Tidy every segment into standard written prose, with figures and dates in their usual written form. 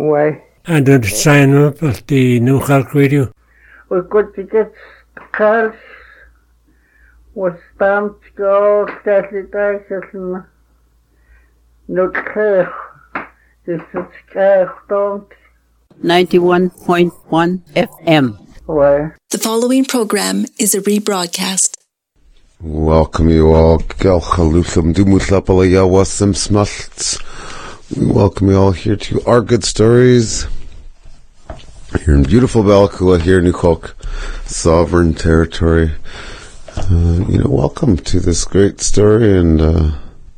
Why? And then sign up at the New Calc Radio. We got to get cards with stamped gold, deadly daggers, and no care. This is care, don't. 91.1 FM. Why? The following program is a rebroadcast. Welcome you all. We welcome you all here to Our Good Stories. Here in beautiful Bellacoola, here in New Calc, sovereign territory. Welcome to this great story, and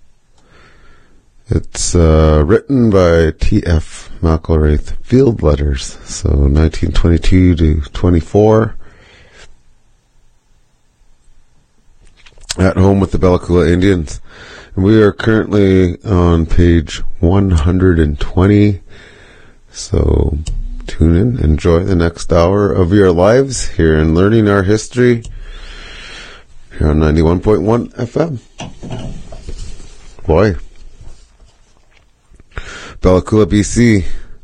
it's written by T.F. McElraith, Field Letters, so 1922 to 24. At home with the Bellacoola Indians. And we are currently on page 120. So tune in, enjoy the next hour of your lives here in Learning Our History here on 91.1 FM. Boy. Bellacoola, BC,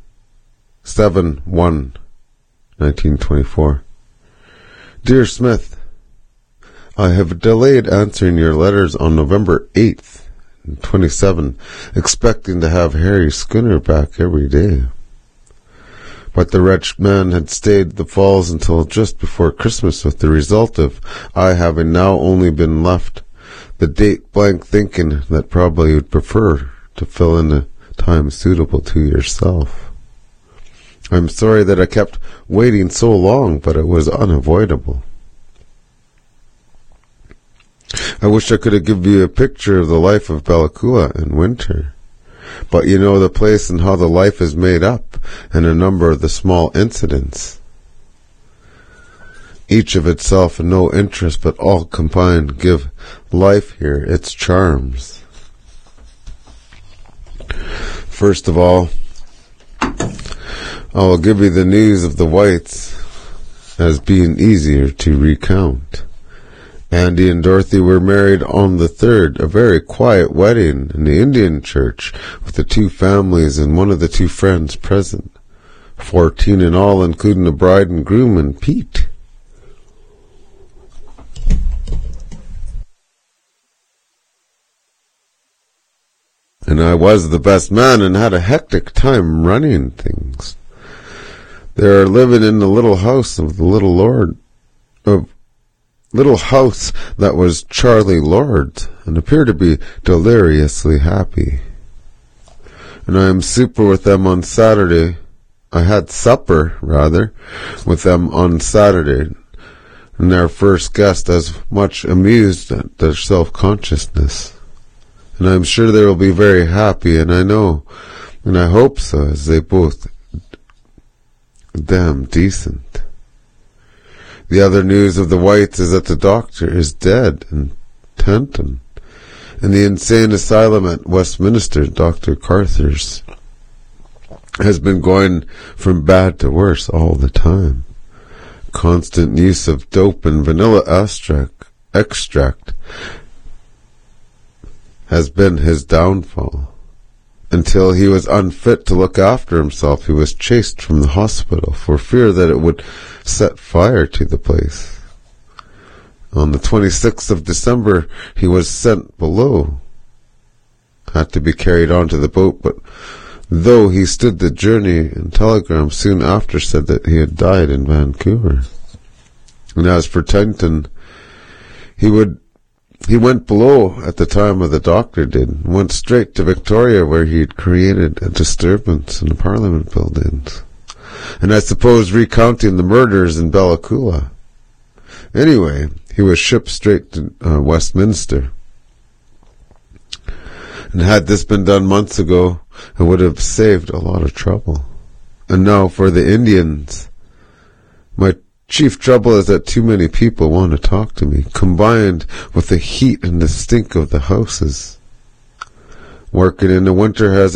7/1/1924. Dear Smith, I have delayed answering your letters on November 8th, 27, expecting to have Harry Schooner back every day. But the wretched man had stayed the Falls until just before Christmas, with the result of I having now only been left the date blank, thinking that probably you would prefer to fill in a time suitable to yourself. I'm sorry that I kept waiting so long, but it was unavoidable. I wish I could have given you a picture of the life of Bellacoola in winter. But you know the place and how the life is made up, and a number of the small incidents. Each of itself and no interest, but all combined give life here its charms. First of all, I will give you the news of the whites as being easier to recount. Andy and Dorothy were married on the 3rd, a very quiet wedding in the Indian church, with the two families and one of the two friends present. 14 in all, including the bride and groom and Pete. And I was the best man and had a hectic time running things. They are living in the little house of the little house that was Charlie Lord's, and appear to be deliriously happy. And I am supper with them on Saturday. I had supper, rather, with them on Saturday, and their first guest as much amused at their self-consciousness. And I am sure they will be very happy, and I know, and I hope so, as they both damn decent. The other news of the whites is that the doctor is dead in Tanton. In the insane asylum at Westminster, Dr. Carthers has been going from bad to worse all the time. Constant use of dope and vanilla extract has been his downfall. Until he was unfit to look after himself, he was chased from the hospital for fear that it would set fire to the place. On the 26th of December, he was sent below. Had to be carried onto the boat, but though he stood the journey, and telegram soon after said that he had died in Vancouver. And as for Tanton, he went below at the time of the doctor did, and went straight to Victoria, where he had created a disturbance in the Parliament buildings. And I suppose recounting the murders in Bellacoola. Anyway, he was shipped straight to Westminster. And had this been done months ago, it would have saved a lot of trouble. And now for the Indians. My chief trouble is that too many people want to talk to me, combined with the heat and the stink of the houses. Working in the winter has